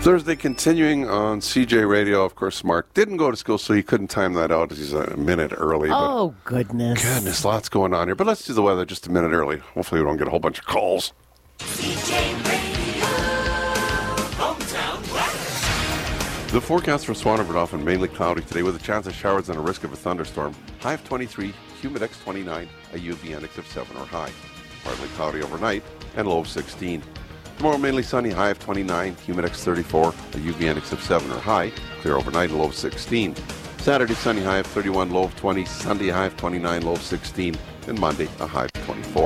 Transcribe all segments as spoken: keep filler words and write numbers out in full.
Thursday continuing on C J Radio. Of course, Mark didn't go to school, so he couldn't time that out. He's a minute early. Oh, but goodness. Goodness, lots going on here. But let's do the weather just a minute early. Hopefully we don't get a whole bunch of calls. C J Radio, hometown weather. The forecast for Swanavert often mainly cloudy today with a chance of showers and a risk of a thunderstorm. High of twenty-three, humidex twenty-nine, a U V index of seven or high. Partly cloudy overnight and low of sixteen. Tomorrow mainly sunny, high of twenty-nine, humidex thirty-four, a U V index of seven or high. Clear overnight, a low of sixteen. Saturday sunny, high of thirty-one, low of twenty. Sunday high of twenty-nine, low of sixteen. And Monday a high of twenty-four.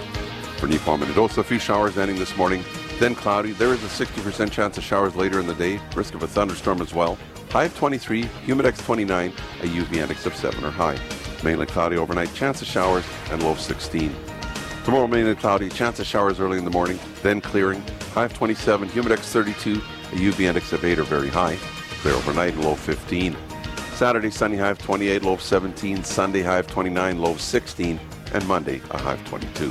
For Nipawin Minnedosa, a few showers ending this morning, then cloudy. There is a sixty percent chance of showers later in the day, risk of a thunderstorm as well. High of twenty-three, humidex twenty-nine, a U V index of seven or high. Mainly cloudy overnight, chance of showers, and low of sixteen. Tomorrow mainly cloudy, chance of showers early in the morning, then clearing. High of twenty-seven, humidex thirty-two, a U V index of eight or very high. Clear overnight and low of fifteen. Saturday sunny, high of twenty-eight, low of seventeen. Sunday high of twenty-nine, low of sixteen. And Monday a high of twenty-two.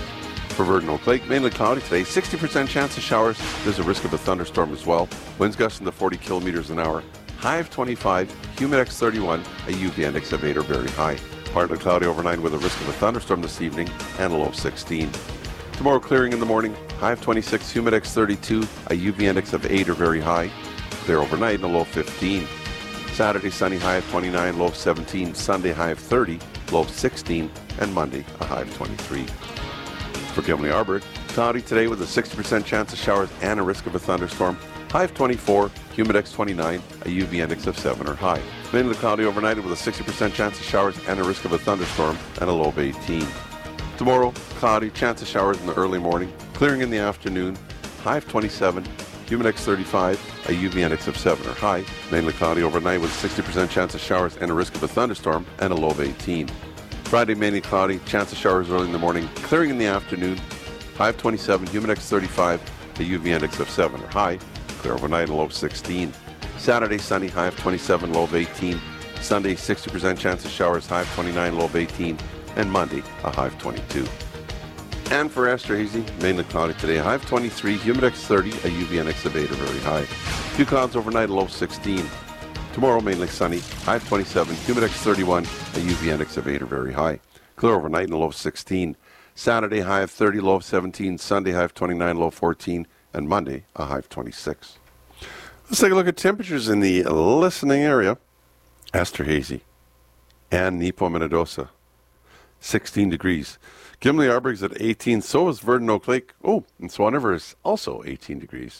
For Virgin Oak Lake, mainly cloudy today, sixty percent chance of showers. There's a risk of a thunderstorm as well. Winds gusting to forty kilometers an hour. High of twenty-five, humidex thirty-one, a U V index of eight or very high. Partly cloudy overnight with a risk of a thunderstorm this evening and a low of sixteen. Tomorrow clearing in the morning, high of twenty-six, humidex thirty-two, a U V index of eight or very high. Clear overnight and a low of fifteen. Saturday sunny, high of twenty-nine, low of seventeen. Sunday high of thirty, low of sixteen. And Monday a high of twenty-three. For Gimli Arbor, cloudy today with a sixty percent chance of showers and a risk of a thunderstorm. High of twenty-four, humidex twenty-nine, a U V index of seven or high. Mainly cloudy overnight with a sixty percent chance of showers and a risk of a thunderstorm and a low of eighteen. Tomorrow, cloudy, chance of showers in the early morning, clearing in the afternoon. High of twenty-seven, humidex thirty-five, a U V index of seven or high. Mainly cloudy overnight with a sixty percent chance of showers and a risk of a thunderstorm and a low of eighteen. Friday, mainly cloudy, chance of showers early in the morning, clearing in the afternoon. High of twenty-seven, humidex thirty-five, a U V index of seven or high. Clear overnight, a low of sixteen. Saturday, sunny, high of twenty-seven, low of eighteen. Sunday, sixty percent chance of showers, high of twenty-nine, low of eighteen. And Monday, a high of twenty-two. And for Esterhazy, mainly cloudy today, high of twenty-three, humidex thirty, a U V index of eight or very high. Few clouds overnight, a low of sixteen. Tomorrow, mainly sunny, high of twenty-seven, humidex thirty-one, a U V index of eight or very high. Clear overnight and a low of sixteen. Saturday, high of thirty, low of seventeen. Sunday, high of twenty-nine, low of fourteen. And Monday, a high of twenty-six. Let's take a look at temperatures in the listening area. Esterhazy and Nipawin Minnedosa, sixteen degrees. Gimli Arborg's at eighteen. So is Virgin Oak Lake. Oh, and Swan River is also eighteen degrees.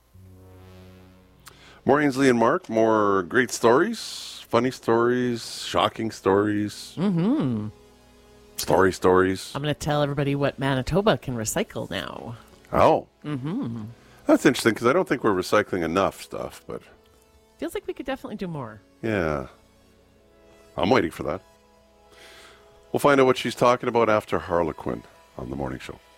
More Ainsley and Mark, more great stories, funny stories, shocking stories. Mm-hmm. Story stories. I'm going to tell everybody what Manitoba can recycle now. Oh. Mm-hmm. That's interesting because I don't think we're recycling enough stuff, but feels like we could definitely do more. Yeah. I'm waiting for that. We'll find out what she's talking about after Harlequin on The Morning Show.